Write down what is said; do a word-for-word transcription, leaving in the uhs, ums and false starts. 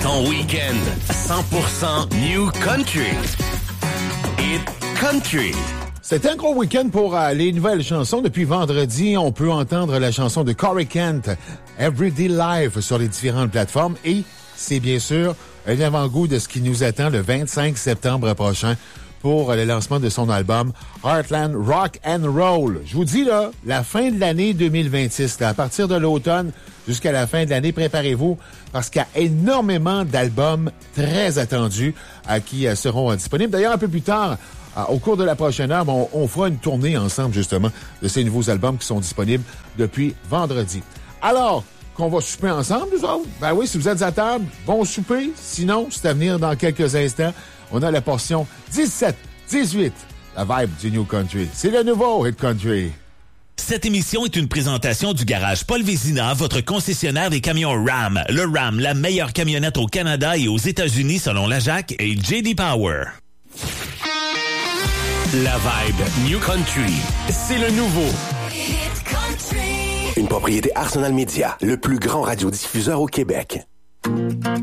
Ton week-end, cent pour cent New Country. Hit Country. C'était un gros week-end pour euh, les nouvelles chansons. Depuis vendredi, on peut entendre la chanson de Corey Kent, Everyday Life, sur les différentes plateformes. Et c'est bien sûr un avant-goût de ce qui nous attend le vingt-cinq septembre prochain pour le lancement de son album Heartland Rock and Roll. Je vous dis, là, la fin de l'année deux mille vingt-six, là, à partir de l'automne jusqu'à la fin de l'année, préparez-vous parce qu'il y a énormément d'albums très attendus euh, qui euh, seront euh, disponibles. D'ailleurs, un peu plus tard, euh, au cours de la prochaine heure, on, on fera une tournée ensemble, justement, de ces nouveaux albums qui sont disponibles depuis vendredi. Alors, qu'on va souper ensemble, nous autres? Ben oui, si vous êtes à table, bon souper. Sinon, c'est à venir dans quelques instants. On a la portion dix-sept dix-huit, la vibe du New Country. C'est le nouveau Hit Country. Cette émission est une présentation du garage Paul Vézina, votre concessionnaire des camions Ram. Le Ram, la meilleure camionnette au Canada et aux États-Unis selon la Jack et J D Power. La vibe New Country, c'est le nouveau Hit Country. Une propriété Arsenal Media, le plus grand radiodiffuseur au Québec.